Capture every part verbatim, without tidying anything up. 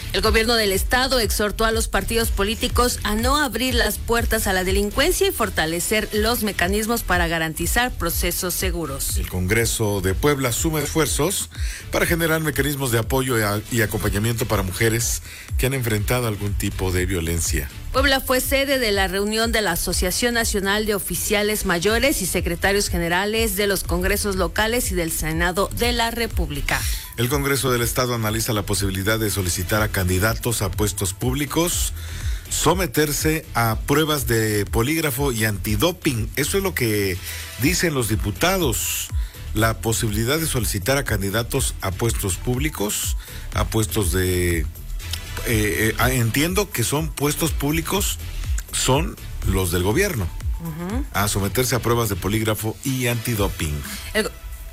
El gobierno del estado exhortó a los partidos políticos a no abrir las puertas a la delincuencia y fortalecer los mecanismos para garantizar procesos seguros. El Congreso de Puebla suma esfuerzos para generar mecanismos de apoyo y acompañamiento para mujeres que han enfrentado algún tipo de violencia. Puebla fue sede de la reunión de la Asociación Nacional de Oficiales Mayores y Secretarios Generales de los Congresos Locales y del Senado de la República. El Congreso del Estado analiza la posibilidad de solicitar a candidatos a puestos públicos someterse a pruebas de polígrafo y antidoping. Eso es lo que dicen los diputados. La posibilidad de solicitar a candidatos a puestos públicos, a puestos de... Eh, eh, entiendo que son puestos públicos, son los del gobierno, uh-huh. a someterse a pruebas de polígrafo y antidoping. El...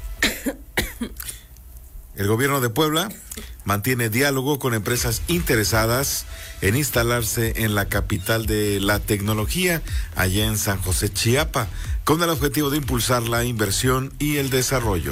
El gobierno de Puebla mantiene diálogo con empresas interesadas en instalarse en la capital de la tecnología, allá en San José, Chiapa, con el objetivo de impulsar la inversión y el desarrollo.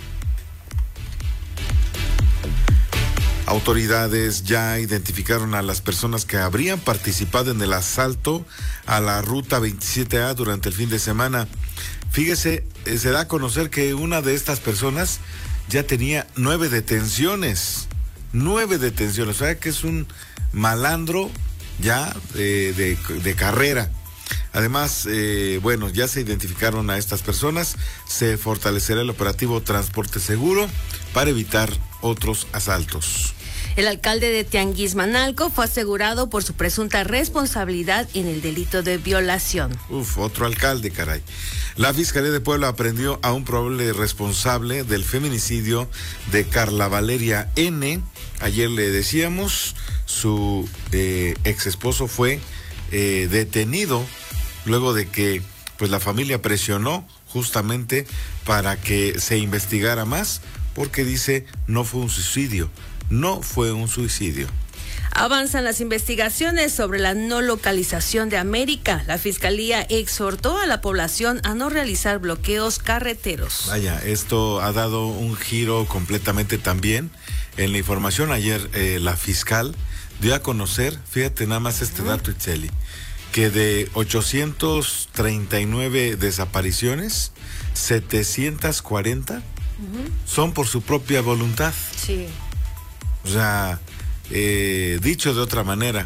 Autoridades ya identificaron a las personas que habrían participado en el asalto a la Ruta veintisiete A durante el fin de semana. Fíjese, se da a conocer que una de estas personas ya tenía nueve detenciones, nueve detenciones, o sea que es un malandro ya de, de, de carrera. Además, eh, bueno, ya se identificaron a estas personas, se fortalecerá el operativo Transporte Seguro para evitar otros asaltos. El alcalde de Tianguismanalco fue asegurado por su presunta responsabilidad en el delito de violación. Uf, otro alcalde, caray. La Fiscalía de Puebla aprendió a un probable responsable del feminicidio de Carla Valeria N. Ayer le decíamos, su eh, ex esposo fue eh, detenido luego de que pues la familia presionó justamente para que se investigara más, porque dice no fue un suicidio. No fue un suicidio. Avanzan las investigaciones sobre la no localización de América. La Fiscalía exhortó a la población a no realizar bloqueos carreteros. Vaya, esto ha dado un giro completamente también en la información. Ayer eh, la fiscal dio a conocer, fíjate nada más este uh-huh. dato, Itzeli, que de ochocientas treinta y nueve desapariciones, setecientas cuarenta uh-huh. son por su propia voluntad. Sí. O sea, eh, dicho de otra manera,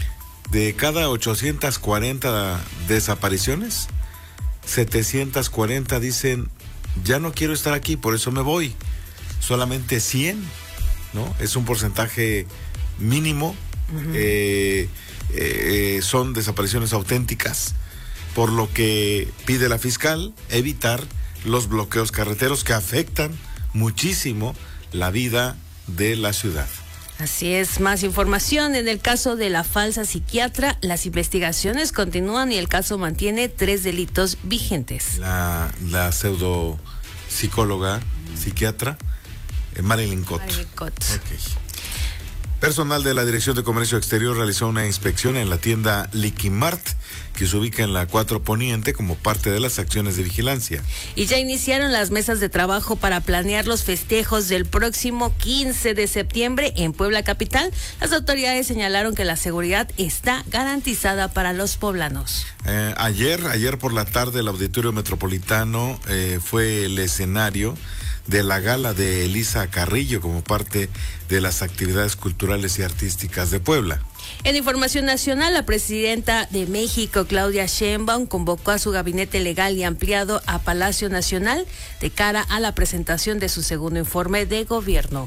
de cada ochocientas cuarenta desapariciones, setecientas cuarenta dicen, ya no quiero estar aquí, por eso me voy. Solamente cien, ¿no? Es un porcentaje mínimo, uh-huh. eh, eh, son desapariciones auténticas, por lo que pide la fiscal evitar los bloqueos carreteros que afectan muchísimo la vida de la ciudad. Así es, más información. En el caso de la falsa psiquiatra, las investigaciones continúan y el caso mantiene tres delitos vigentes. La, la pseudo psicóloga, psiquiatra, eh, Marilyn Cott. Marilyn Cott. Okay. Personal de la Dirección de Comercio Exterior realizó una inspección en la tienda Liquimart, que se ubica en la cuatro Poniente, como parte de las acciones de vigilancia. Y ya iniciaron las mesas de trabajo para planear los festejos del próximo quince de septiembre en Puebla Capital. Las autoridades señalaron que la seguridad está garantizada para los poblanos. Eh, ayer, ayer por la tarde, el Auditorio Metropolitano eh, fue el escenario de la gala de Elisa Carrillo como parte de las actividades culturales y artísticas de Puebla. En información nacional, la presidenta de México, Claudia Sheinbaum, convocó a su gabinete legal y ampliado a Palacio Nacional de cara a la presentación de su segundo informe de gobierno.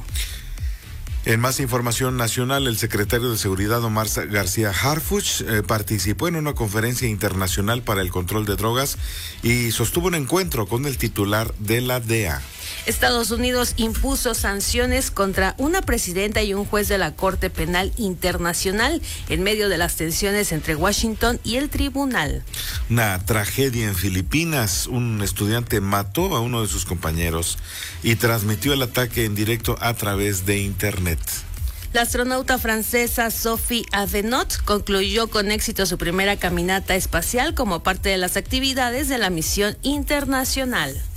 En más información nacional, el secretario de Seguridad, Omar García Harfuch, eh, participó en una conferencia internacional para el control de drogas y sostuvo un encuentro con el titular de la D E A. Estados Unidos impuso sanciones contra una presidenta y un juez de la Corte Penal Internacional en medio de las tensiones entre Washington y el tribunal. Una tragedia en Filipinas. Un estudiante mató a uno de sus compañeros y transmitió el ataque en directo a través de internet. La astronauta francesa Sophie Avenot concluyó con éxito su primera caminata espacial como parte de las actividades de la misión internacional.